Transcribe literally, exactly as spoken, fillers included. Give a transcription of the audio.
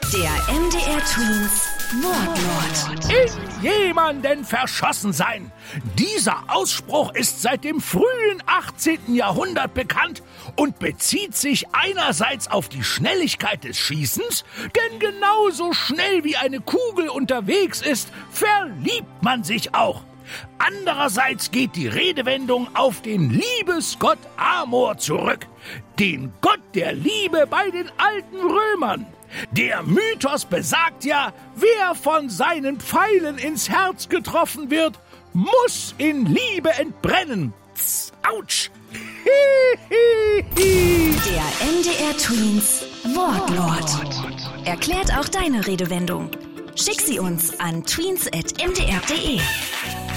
Der M D R Twins Wortlaut. In jemanden verschossen sein. Dieser Ausspruch ist seit dem frühen achtzehnten Jahrhundert bekannt und bezieht sich einerseits auf die Schnelligkeit des Schießens, denn genauso schnell wie eine Kugel unterwegs ist, verliebt man sich auch. Andererseits geht die Redewendung auf den Liebesgott Amor zurück, den Gott der Liebe bei den alten Römern. Der Mythos besagt ja, wer von seinen Pfeilen ins Herz getroffen wird, muss in Liebe entbrennen. Tss, Autsch! Der M D R Twins Wortlaut. Erklärt auch deine Redewendung. Schick sie uns an tweens at m d r punkt d e.